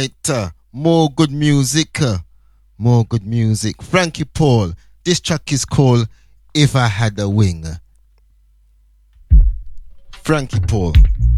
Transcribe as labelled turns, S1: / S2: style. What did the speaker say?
S1: right. More good music. More good music. Frankie Paul. This track is called If I Had a Wing. Frankie Paul.